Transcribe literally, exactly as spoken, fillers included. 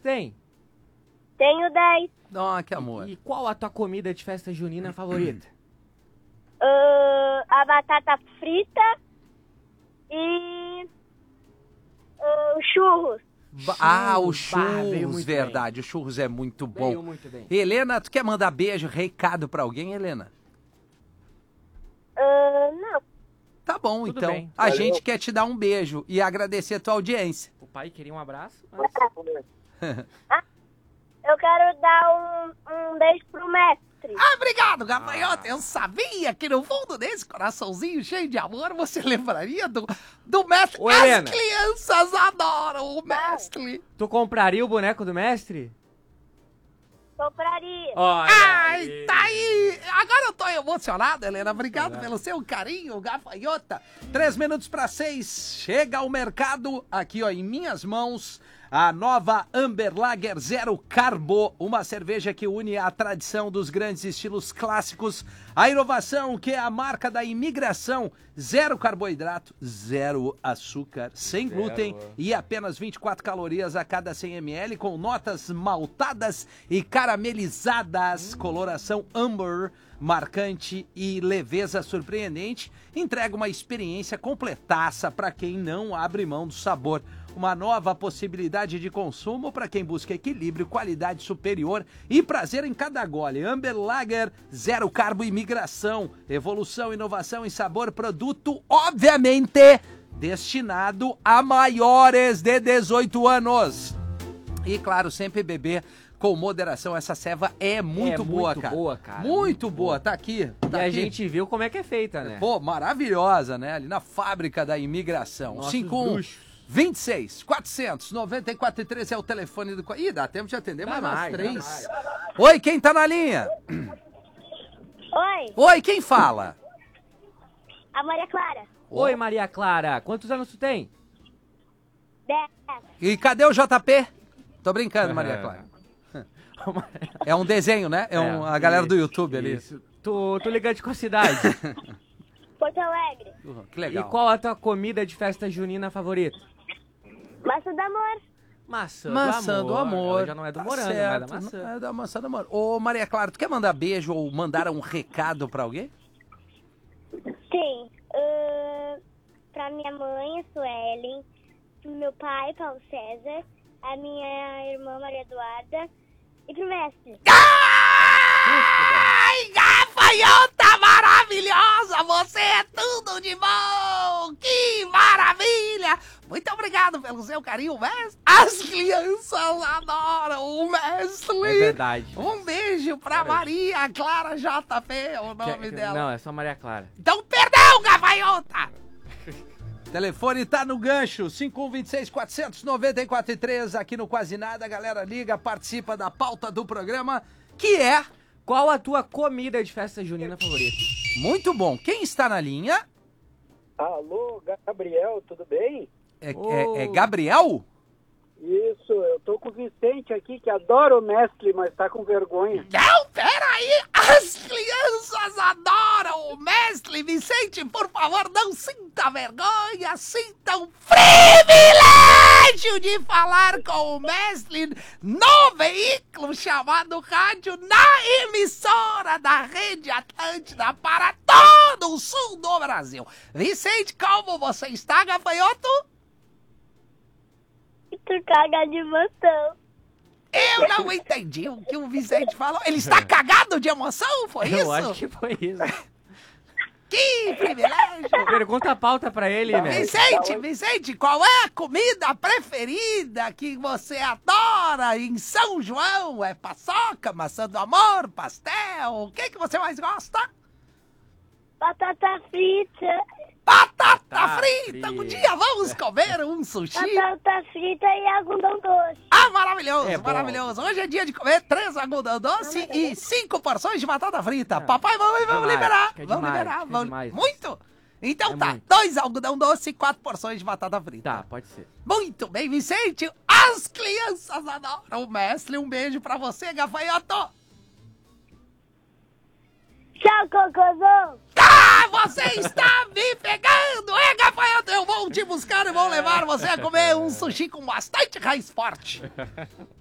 tem? Tenho dez. Oh, que amor. E qual a tua comida de festa junina favorita? Uh, a batata frita e uh, churros. Ba- Ah, o Churros, bah, veio churros, muito verdade. O churros é muito bom. Veio muito bem. Helena, tu quer mandar beijo, recado pra alguém, Helena? Uh, não. Tá bom, Tudo então. bem. A Valeu. gente quer te dar um beijo e agradecer a tua audiência. O pai queria um abraço, mas... Eu quero dar um, um beijo pro mestre. Ah, obrigado, gafanhoto. Eu sabia que no fundo desse coraçãozinho cheio de amor você lembraria do, do mestre. Ô, As Helena. crianças adoram o mestre. Tu compraria o boneco do mestre? Compraria. Olha Ai, aí. tá aí. Agora eu tô emocionado, Helena. Obrigado pelo seu carinho, gafanhota. Três minutos para seis. Chega ao mercado, aqui ó, em minhas mãos, a nova Amber Lager Zero Carbo, uma cerveja que une a tradição dos grandes estilos clássicos, a inovação que é a marca da imigração, zero carboidrato, zero açúcar, sem glúten e apenas vinte e quatro calorias a cada cem mililitros, com notas maltadas e caramelizadas, coloração amber, marcante e leveza surpreendente, entrega uma experiência completaça para quem não abre mão do sabor. Uma nova possibilidade de consumo para quem busca equilíbrio, qualidade superior e prazer em cada gole. Amber Lager, zero carbo e migração, evolução, inovação e sabor, produto, obviamente, destinado a maiores de dezoito anos. E, claro, sempre beber com moderação. Essa ceva é muito É boa, muito cara. boa, cara. Muito, Muito boa. boa. Tá aqui. Tá E a aqui. gente viu como é que é feita, né? Pô, maravilhosa, né? Ali na fábrica da imigração. Nossos cinco um bruxos. vinte e seis, quatrocentos, noventa e quatro e treze é o telefone do... Ih, dá tempo de atender Dá mais umas mais, dá três. mais. Oi, quem tá na linha? Oi, Oi, quem fala? a Maria Clara. Oi, Maria Clara. Quantos anos tu tem? dez. E cadê o J P? Tô brincando, Maria Clara. É um desenho, né? É, um, a galera do YouTube ali. Isso. Tu, tu liga de qual cidade? Porto Alegre. Uhum, que E legal. qual a tua comida de festa junina favorita? Massa do amor. Maçã, Maçã do amor. Ela já não é do Tá morango, certo, mas é da maçã. não é da maçã do amor. Ô, Maria Clara, tu quer mandar beijo ou mandar um recado pra alguém? Sim. Uh, pra minha mãe, a Suelen. Pro meu pai, Paulo César. A minha irmã, Maria Eduarda. E pro mestre. Ai, gafanhota maravilhosa! Você é tudo de bom! Que maravilha! Muito obrigado pelo seu carinho, mestre. As crianças adoram o mestre. É verdade. Um beijo pra Maria Clara J P, é o nome Que- dela. Não, é só Maria Clara. Então, perdão, gafanhota! Telefone tá no gancho, cinco um dois seis, quatro nove quatro três, aqui no Quase Nada. A galera liga, participa da pauta do programa, que é Qual a tua comida de festa junina favorita? muito bom. Quem está na linha Alô, Gabriel, tudo bem? é, Ô. é- é Gabriel? Isso, eu tô com o Vicente aqui, que adora o mestre, mas tá com vergonha. Não, peraí! As crianças adoram o mestre Vicente, por favor, não sinta vergonha, sinta um privilégio de falar com o mestre no veículo chamado rádio, na emissora da Rede Atlântida para todo o sul do Brasil. Vicente, como você está, gafanhoto? Tu caga de emoção. Eu não entendi o que o Vicente falou. Ele está cagado de emoção, foi isso? Eu acho que foi isso. Que privilégio! Pergunta a pauta pra ele, né? Vicente, Vicente, qual é a comida preferida que você adora em São João? É paçoca, maçã do amor, pastel? O que, que você mais gosta? Batata frita. Batata Batata frita! Um frita. dia vamos comer um sushi. Batata frita e algodão doce. Ah, maravilhoso, É bom. maravilhoso. Hoje é dia de comer três algodão doce e cinco porções de batata frita. Papai e mamãe vamos demais, liberar. é Vamos demais, liberar. é Vamos... demais. Muito? Então É tá, muito. dois algodão doce e quatro porções de batata frita. Tá, pode ser. Muito bem, Vicente. As crianças adoram o mestre. Um beijo pra você, gafanhoto. Tchau, cocôzão. Ah, você está me pegando, é, gafanhoto? Eu vou te buscar e vou levar você a comer um sushi com bastante raiz forte.